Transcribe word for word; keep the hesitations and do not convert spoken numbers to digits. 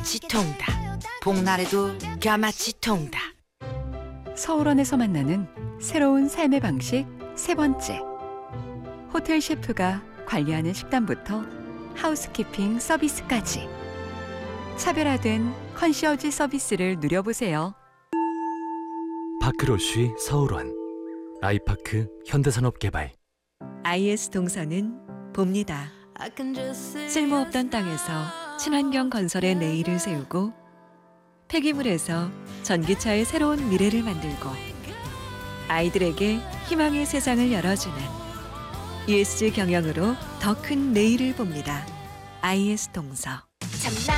까마치 통닭. 복날에도 까마치 통닭. 서울원에서 만나는 새로운 삶의 방식 세 번째. 호텔 셰프가 관리하는 식단부터 하우스키핑 서비스까지 차별화된 컨시어지 서비스를 누려보세요. 파크로쉬 서울원, 아이파크 현대산업개발. 아이에스 동서는 봅니다. 쓸모없던 땅에서 친환경 건설의 내일을 세우고 폐기물에서 전기차의 새로운 미래를 만들고 아이들에게 희망의 세상을 열어주는 이에스지 경영으로 더 큰 내일을 봅니다. 아이에스 동서.